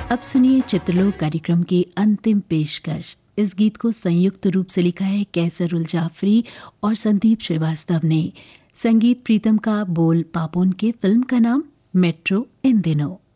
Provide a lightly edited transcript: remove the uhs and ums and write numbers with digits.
अब सुनिए चित्रलोक कार्यक्रम की अंतिम पेशकश। इस गीत को संयुक्त रूप से लिखा है कैसर उल जाफरी और संदीप श्रीवास्तव ने। संगीत प्रीतम का, बोल पापोन के। फिल्म का नाम मेट्रो इन दिनों।